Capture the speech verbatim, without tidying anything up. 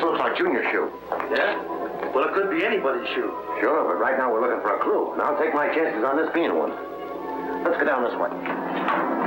looks like Junior's shoe. Yeah? Well, it could be anybody's shoe. Sure, but right now we're looking for a clue, and I'll take my chances on this being one. Let's go down this way.